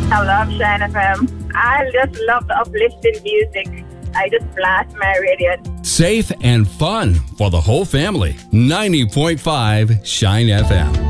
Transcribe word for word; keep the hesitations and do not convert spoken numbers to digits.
I love Shine F M. I just love the uplifting music. I just blast my radio. Safe and fun for the whole family. ninety point five Shine F M.